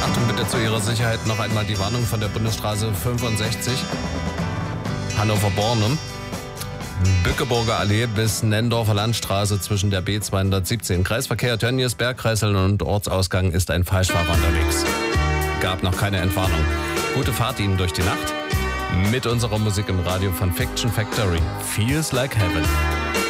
Achtung bitte zu Ihrer Sicherheit noch einmal die Warnung von der Bundesstraße 65. Hannover-Bornum. Bückeburger Allee bis Nendorfer Landstraße zwischen der B217. Kreisverkehr Tönnies, Bergkreisel und Ortsausgang ist ein Falschfahrer unterwegs. Gab noch keine Entwarnung. Gute Fahrt Ihnen durch die Nacht mit unserer Musik im Radio von Fiction Factory. Feels like Heaven.